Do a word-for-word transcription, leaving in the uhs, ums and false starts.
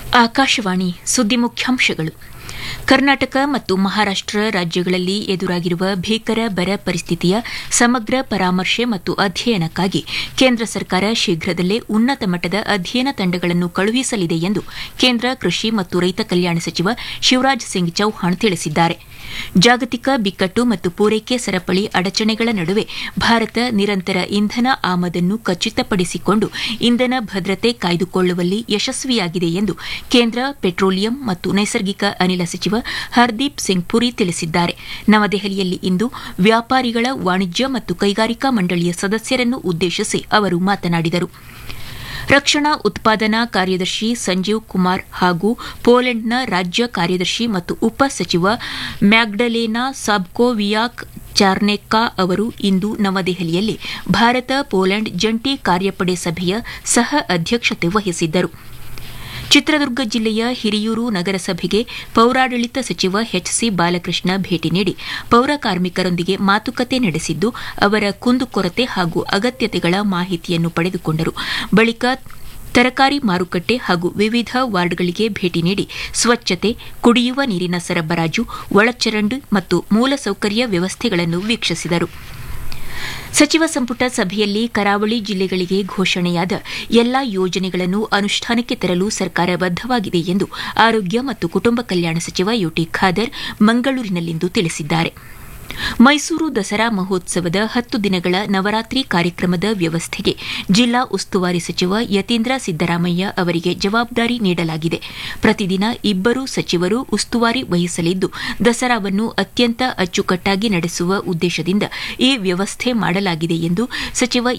ಆಕಾಶವಾಣಿ ಸುದ್ದಿ ಮುಖ್ಯಾಂಶಗಳು. ಕರ್ನಾಟಕ ಮತ್ತು ಮಹಾರಾಷ್ಟ ರಾಜ್ಯಗಳಲ್ಲಿ ಎದುರಾಗಿರುವ ಭೀಕರ ಬರ ಪರಿಸ್ಥಿತಿಯ ಸಮಗ್ರ ಪರಾಮರ್ಶೆ ಮತ್ತು ಅಧ್ಯಯನಕ್ಕಾಗಿ ಕೇಂದ್ರ ಸರ್ಕಾರ ಶೀಘ್ರದಲ್ಲೇ ಉನ್ನತ ಮಟ್ಟದ ಅಧ್ಯಯನ ತಂಡಗಳನ್ನು ಕಳುಹಿಸಲಿದೆ ಎಂದು ಕೇಂದ್ರ ಕೃಷಿ ಮತ್ತು ರೈತ ಕಲ್ಯಾಣ ಸಚಿವ ಶಿವರಾಜ್ ಸಿಂಗ್ ಚೌಹಾಣ್ ತಿಳಿಸಿದ್ದಾರೆ. ಜಾಗತಿಕ ಬಿಕ್ಕಟ್ಟು ಮತ್ತು ಪೂರೈಕೆ ಸರಪಳಿ ಅಡಚಣೆಗಳ ನಡುವೆ ಭಾರತ ನಿರಂತರ ಇಂಧನ ಆಮದನ್ನು ಖಚಿತಪಡಿಸಿಕೊಂಡು ಇಂಧನ ಭದ್ರತೆ ಕಾಯ್ದುಕೊಳ್ಳುವಲ್ಲಿ ಯಶಸ್ವಿಯಾಗಿದೆ ಎಂದು ಕೇಂದ್ರ ಪೆಟ್ರೋಲಿಯಂ ಮತ್ತು ನೈಸರ್ಗಿಕ ಅನಿಲ ಸಚಿವ ಹರ್ದೀಪ್ ಸಿಂಗ್ ಪುರಿ ತಿಳಿಸಿದ್ದಾರೆ. ನವದೆಹಲಿಯಲ್ಲಿ ಇಂದು ವ್ಯಾಪಾರಿಗಳ ವಾಣಿಜ್ಯ ಮತ್ತು ಕೈಗಾರಿಕಾ ಮಂಡಳಿಯ ಸದಸ್ಯರನ್ನು ಉದ್ದೇಶಿಸಿ ಅವರು ಮಾತನಾಡಿದರು. ರಕ್ಷಣಾ ಉತ್ಪಾದನಾ ಕಾರ್ಯದರ್ಶಿ ಸಂಜೀವ್ ಕುಮಾರ್ ಹಾಗೂ ಪೋಲೆಂಡ್ನ ರಾಜ್ಯ ಕಾರ್ಯದರ್ಶಿ ಮತ್ತು ಉಪ ಸಚಿವ ಮ್ಯಾಗ್ಡಲೇನಾ ಸಾಬ್ಕೋವಿಯಾಕ್ ಚಾರ್ನೆಕ್ಕಾ ಅವರು ಇಂದು ನವದೆಹಲಿಯಲ್ಲಿ ಭಾರತ ಪೋಲೆಂಡ್ ಜಂಟಿ ಕಾರ್ಯಪಡೆ ಸಭೆಯ ಸಹ ಅಧ್ಯಕ್ಷತೆ ವಹಿಸಿದ್ದರು. ಚಿತ್ರದುರ್ಗ ಜಿಲ್ಲೆಯ ಹಿರಿಯೂರು ನಗರಸಭೆಗೆ ಪೌರಾಡಳಿತ ಸಚಿವ ಎಚ್ ಸಿ ಬಾಲಕೃಷ್ಣ ಭೇಟಿ ನೀಡಿ ಪೌರ ಕಾರ್ಮಿಕರೊಂದಿಗೆ ಮಾತುಕತೆ ನಡೆಸಿದ್ದು, ಅವರ ಕುಂದುಕೊರತೆ ಹಾಗೂ ಅಗತ್ಯತೆಗಳ ಮಾಹಿತಿಯನ್ನು ಪಡೆದುಕೊಂಡರು. ಬಳಿಕ ತರಕಾರಿ ಮಾರುಕಟ್ಟೆ ಹಾಗೂ ವಿವಿಧ ವಾರ್ಡ್ಗಳಿಗೆ ಭೇಟಿ ನೀಡಿ ಸ್ವಚ್ಛತೆ, ಕುಡಿಯುವ ನೀರಿನ ಸರಬರಾಜು, ಒಳಚರಂಡಿ ಮತ್ತು ಮೂಲಸೌಕರ್ಯ ವ್ಯವಸ್ಥೆಗಳನ್ನು ವೀಕ್ಷಿಸಿದರು. ಸಚಿವ ಸಂಪುಟ ಸಭೆಯಲ್ಲಿ ಕರಾವಳಿ ಜಿಲ್ಲೆಗಳಿಗೆ ಘೋಷಣೆಯಾದ ಎಲ್ಲಾ ಯೋಜನೆಗಳನ್ನು ಅನುಷ್ಠಾನಕ್ಕೆ ತರಲು ಸರ್ಕಾರ ಬದ್ದವಾಗಿದೆ ಎಂದು ಆರೋಗ್ಯ ಮತ್ತು ಕುಟುಂಬ ಕಲ್ಯಾಣ ಸಚಿವ ಯುಟಿ ಖಾದರ್ ಮಂಗಳೂರಿನಲ್ಲಿಂದು ತಿಳಿಸಿದ್ದಾರೆ. ಮೈಸೂರು ದಸರಾ ಮಹೋತ್ಸವದ ಹತ್ತು ದಿನಗಳ ನವರಾತ್ರಿ ಕಾರ್ಯಕ್ರಮದ ವ್ಯವಸ್ಥೆಗೆ ಜಿಲ್ಲಾ ಉಸ್ತುವಾರಿ ಸಚಿವ ಯತೀಂದ್ರ ಸಿದ್ದರಾಮಯ್ಯ ಅವರಿಗೆ ಜವಾಬ್ದಾರಿ ನೀಡಲಾಗಿದೆ. ಪ್ರತಿದಿನ ಇಬ್ಬರು ಸಚಿವರು ಉಸ್ತುವಾರಿ ವಹಿಸಲಿದ್ದು, ದಸರಾವನ್ನು ಅತ್ಯಂತ ಅಚ್ಚುಕಟ್ಟಾಗಿ ನಡೆಸುವ ಉದ್ದೇಶದಿಂದ ಈ ವ್ಯವಸ್ಥೆ ಮಾಡಲಾಗಿದೆ ಎಂದು ಸಚಿವ